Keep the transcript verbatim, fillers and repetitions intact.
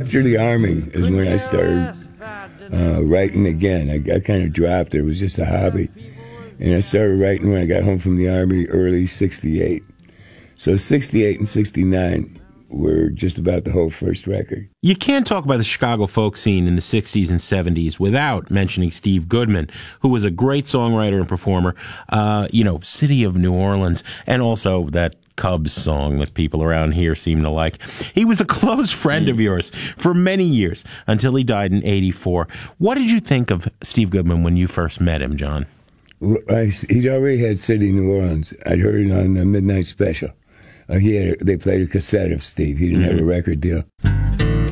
after the Army is when I started uh, writing again. I, I kind of dropped it. It was just a hobby. And I started writing when I got home from the Army early sixty-eight. So sixty-eight and sixty-nine were just about the whole first record. You can't talk about the Chicago folk scene in the sixties and seventies without mentioning Steve Goodman, who was a great songwriter and performer, uh, you know, City of New Orleans, and also that Cubs song that people around here seem to like. He was a close friend of yours for many years until he died in eighty-four. What did you think of Steve Goodman when you first met him, John? Well, I, he'd already had City of New Orleans. I'd heard it on the Midnight Special. Uh, he had a, they played a cassette of Steve. He didn't mm-hmm. have a record deal.